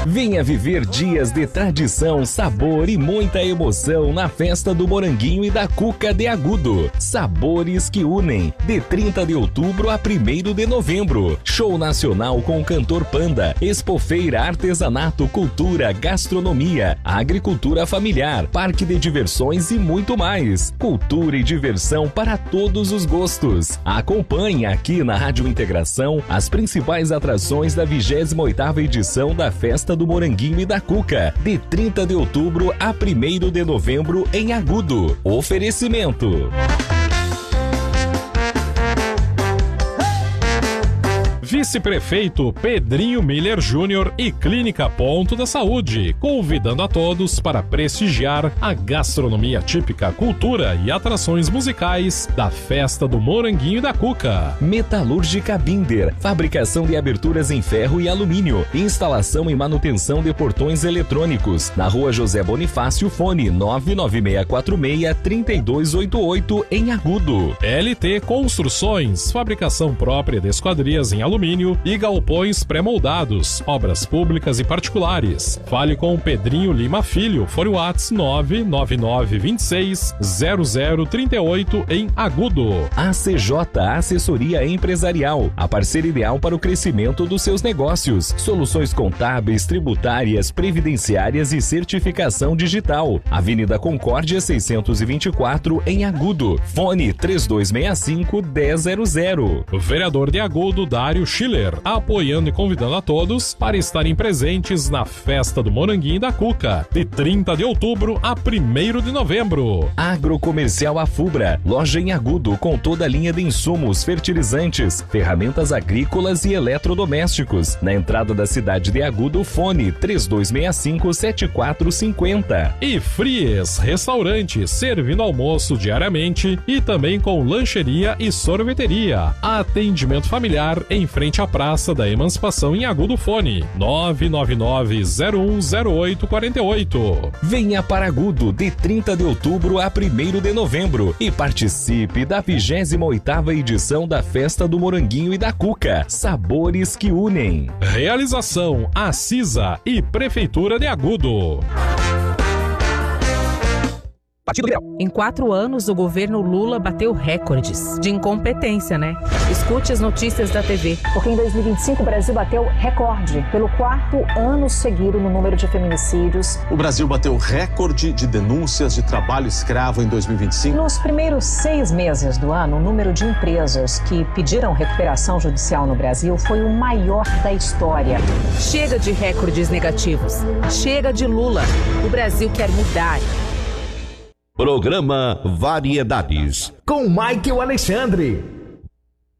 Venha viver dias de tradição, sabor e muita emoção na festa do Moranguinho e da Cuca de Agudo. Sabores que unem, de 30 de outubro a 1º de novembro. Show nacional com o cantor Panda, expofeira, artesanato, cultura, gastronomia, agricultura familiar, parque de diversões e muito mais. Cultura e diversão para todos os gostos. Acompanhe aqui na Rádio Integração as principais atrações da 28ª edição da Festa do Moranguinho e da Cuca, de 30 de outubro a 1º de novembro em Agudo. Oferecimento. Vice-prefeito Pedrinho Miller Júnior e Clínica Ponto da Saúde, convidando a todos para prestigiar a gastronomia típica, cultura e atrações musicais da Festa do Moranguinho e da Cuca. Metalúrgica Binder, fabricação de aberturas em ferro e alumínio, instalação e manutenção de portões eletrônicos, na Rua José Bonifácio, fone 99646-3288 em Agudo. LT Construções, fabricação própria de esquadrias em alumínio e galpões pré-moldados, obras públicas e particulares. Fale com Pedrinho Lima Filho, fone WhatsApp 999260038 em Agudo. ACJ Assessoria Empresarial, a parceira ideal para o crescimento dos seus negócios. Soluções contábeis, tributárias, previdenciárias e certificação digital. Avenida Concórdia 624 em Agudo. Fone 3265-1000. O vereador de Agudo, Dário Schiller, apoiando e convidando a todos para estarem presentes na Festa do Moranguinho e da Cuca, de 30 de outubro a 1º de novembro. Agrocomercial Afubra, loja em Agudo com toda a linha de insumos, fertilizantes, ferramentas agrícolas e eletrodomésticos. Na entrada da cidade de Agudo, fone 3265-7450. E Fries Restaurante, servindo almoço diariamente e também com lancheria e sorveteria. Atendimento familiar em frente à Praça da Emancipação em Agudo, fone 999-010848. Venha para Agudo de 30 de outubro a 1º de novembro e participe da 28ª edição da Festa do Moranguinho e da Cuca. Sabores que unem. Realização Acisa e Prefeitura de Agudo. Em 4 anos, o governo Lula bateu recordes de incompetência, né? Escute as notícias da TV. Porque em 2025 o Brasil bateu recorde pelo 4º ano seguido no número de feminicídios. O Brasil bateu recorde de denúncias de trabalho escravo em 2025. Nos primeiros 6 meses do ano, o número de empresas que pediram recuperação judicial no Brasil foi o maior da história. Chega de recordes negativos. Chega de Lula. O Brasil quer mudar. Programa Variedades com Michael Alexandre.